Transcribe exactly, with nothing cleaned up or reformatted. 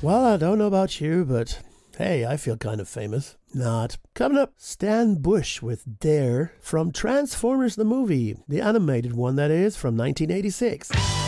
Well, I don't know about you, but hey, I feel kind of famous. Not. Coming up, Stan Bush with Dare from Transformers the movie, the animated one that is, from nineteen eighty-six.